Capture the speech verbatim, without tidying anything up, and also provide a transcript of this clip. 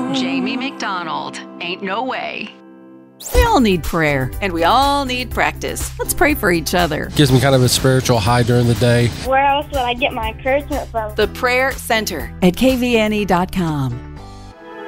Jamie McDonald. Ain't no way. We all need prayer, and we all need practice. Let's pray for each other. Gives me kind of a spiritual high during the day. Where else would I get my encouragement from? The Prayer Center at K V N E dot com.